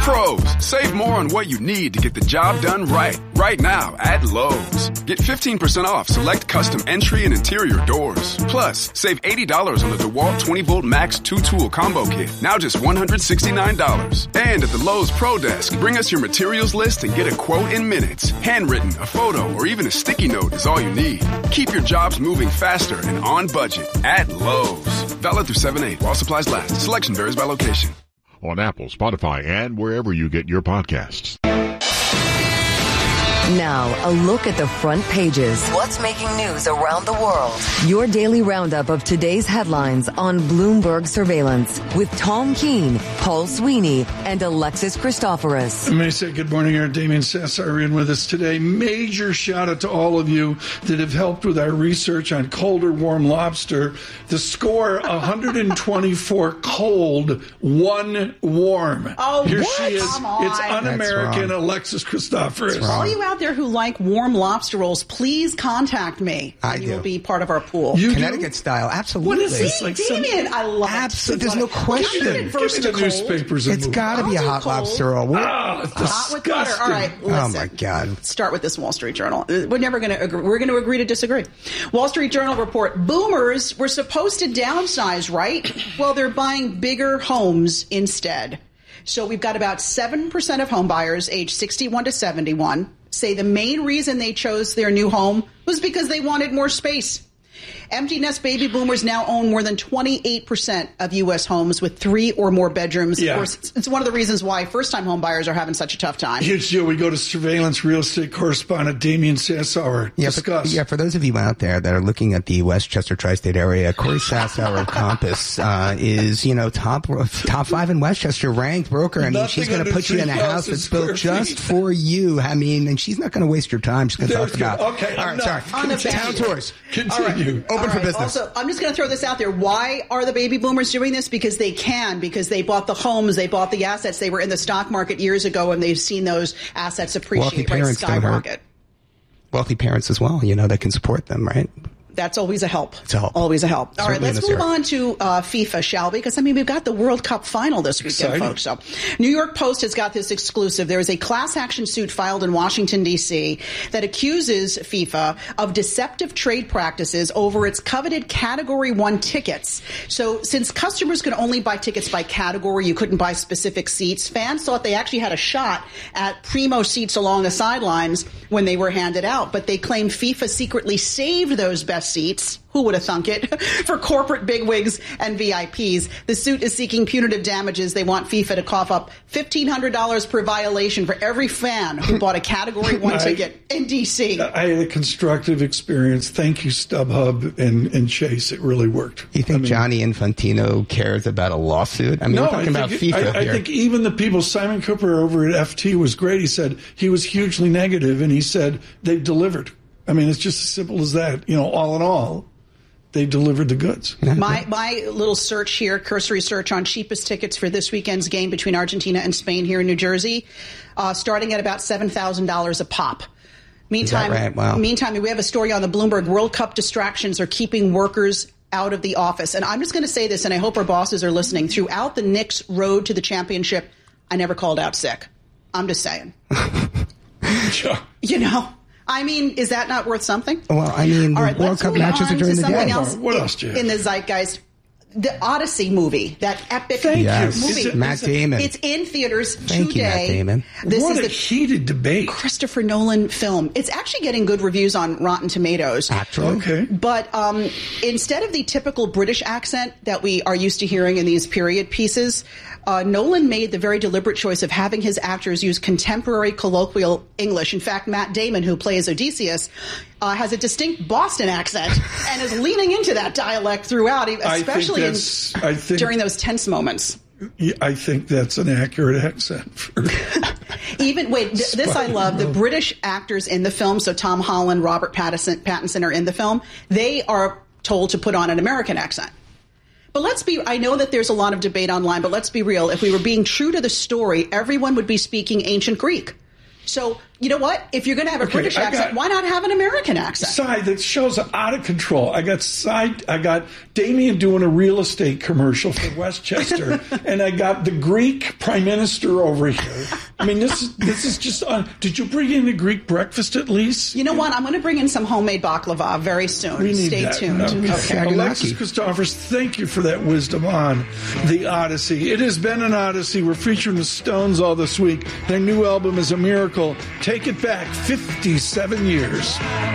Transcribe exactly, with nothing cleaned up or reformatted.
Pros, save more on what you need to get the job done right. Right now at Lowe's. Get fifteen percent off select custom entry and interior doors. Plus, save eighty dollars on the DeWalt twenty volt Max two tool combo kit. Now just one hundred sixty-nine dollars. And at the Lowe's Pro Desk, bring us your materials list and get a quote in minutes. Handwritten, a photo, or even a sticky note is all you need. Keep your jobs moving faster and on budget at Lowe's. Valid through seven eight while supplies last. Selection varies by location. On Apple, Spotify, and wherever you get your podcasts. Now, a look at the front pages. What's making news around the world? Your daily roundup of today's headlines on Bloomberg Surveillance with Tom Keene, Paul Sweeney, and Alexis Christoforous. I may say good morning. Our Damian Sassar in with us today. Major shout out to all of you that have helped with our research on cold or warm lobster. The score, one hundred twenty-four cold, one warm. Oh, Here what? she is. Come on. It's un-American Alexis Christoforous. All you out there who like warm lobster rolls, please contact me. I and do. You will be part of our pool. You Connecticut do? style, absolutely. What is this? See, Like Damien, some- I love Absolutely. it. There's no question. Give me Give me first the to cold. newspapers and It's move. got to be a I'll do hot cold. lobster roll. What- Ah, it's Hot with butter. disgusting. All right, Oh, listen. my God. Start with this Wall Street Journal. We're never going to agree. We're going to agree to disagree. Wall Street Journal report, boomers were supposed to downsize, right? Well, they're buying bigger homes instead. So we've got about seven percent of home buyers aged sixty-one to seventy-one say the main reason they chose their new home was because they wanted more space. Empty nest baby boomers now own more than twenty-eight percent of U S homes with three or more bedrooms. Yeah. Of course, it's- it's one of the reasons why first-time home buyers are having such a tough time. Here's Joe. We go to surveillance real estate correspondent Damian Sassauer. Yeah, Discuss. for, yeah, for those of you out there that are looking at the Westchester tri-state area, Corey Sassauer of Compass uh, is, you know, top top five in Westchester, ranked broker. I mean, Nothing she's going to under put you in a house 3,000 that's built square just feet. for you. I mean, and she's not going to waste your time. She's going to There's talk good. about. Okay, all right, enough. sorry. On a Town baby. tours. Continue. Open All for right. business. Also, I'm just going to throw this out there. Why are the baby boomers doing this? Because they can, because they bought the homes, they bought the assets. They were in the stock market years ago, and they've seen those assets Wealthy appreciate, right, parents don't hurt. skyrocket. Wealthy parents as well, you know, that can support them, right? That's always a help. It's a help. Always a help. All right, Certainly in let's this move era. on to uh, FIFA, shall we? Because, I mean, we've got the World Cup final this weekend, Exciting. folks. So, New York Post has got this exclusive. There is a class action suit filed in Washington, D C that accuses FIFA of deceptive trade practices over its coveted Category one tickets. So, since customers could only buy tickets by category, you couldn't buy specific seats, fans thought they actually had a shot at primo seats along the sidelines when they were handed out. But they claim FIFA secretly saved those best seats. Who would have thunk it? For corporate bigwigs and V I Ps. The suit is seeking punitive damages. They want FIFA to cough up fifteen hundred dollars per violation for every fan who bought a Category one I- ticket in D C. I had a constructive experience. Thank you, StubHub and, and Chase. It really worked. You think I mean, Johnny Infantino cares about a lawsuit? I mean, No, we're I talking about think, FIFA I, I here. think even the people, Simon Cooper over at F T was great. He said he was hugely negative, and he said they've delivered. I mean, it's just as simple as that. You know, all in all, they delivered the goods. My my little search here, cursory search on cheapest tickets for this weekend's game between Argentina and Spain here in New Jersey, uh, starting at about seven thousand dollars a pop. Meantime, right? Wow. meantime, we have a story on the Bloomberg World Cup distractions are keeping workers out of the office. And I'm just going to say this, and I hope our bosses are listening. Throughout the Knicks' road to the championship, I never called out sick. I'm just saying. You know? I mean, is that not worth something? Well, I mean, the All right, World let's Cup move matches on are during to the something day. else What in, else, Jeff? in the zeitgeist. The Odyssey movie, that epic Thank Yes. you. movie. Is it- Matt is it- Damon. It's in theaters Thank today. you, Matt Damon. This what is a the heated debate. Christopher Nolan film. It's actually getting good reviews on Rotten Tomatoes. Actually, Okay. But um, instead of the typical British accent that we are used to hearing in these period pieces, uh, Nolan made the very deliberate choice of having his actors use contemporary colloquial English. In fact, Matt Damon, who plays Odysseus, uh, has a distinct Boston accent and is leaning into that dialect throughout, especially in, that's- I think- during those tense moments. Yeah, I think that's an accurate accent. For, Even wait, th- this I love. The British actors in the film, so Tom Holland, Robert Pattinson, Pattinson are in the film. They are told to put on an American accent. But let's be, I know that there's a lot of debate online, but let's be real. If we were being true to the story, everyone would be speaking ancient Greek. So, you know what? If you're going to have a Okay, British I accent, got- why not have an American accent? Side that shows out of control. I got side. I got Damien doing a real estate commercial for Westchester, and I got the Greek prime minister over here. I mean, this is this is just. Uh, did you bring in the Greek breakfast at least? You know what? I'm going to bring in some homemade baklava very soon. We need Stay that. tuned. Okay. Okay. Alexis Christophers, thank you for that wisdom on the Odyssey. It has been an Odyssey. We're featuring the Stones all this week. Their new album is a miracle. Take it back fifty-seven years.